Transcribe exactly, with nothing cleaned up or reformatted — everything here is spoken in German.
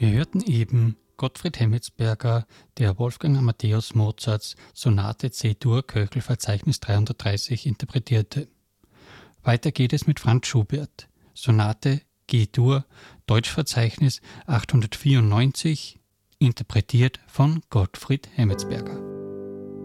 Wir hörten eben Gottfried Hemmetsberger, der Wolfgang Amadeus Mozarts Sonate C-Dur Köchel-Verzeichnis dreihundertdreißig interpretierte. Weiter geht es mit Franz Schubert, Sonate G-Dur, Deutschverzeichnis achthundertvierundneunzig, interpretiert von Gottfried Hemmetsberger.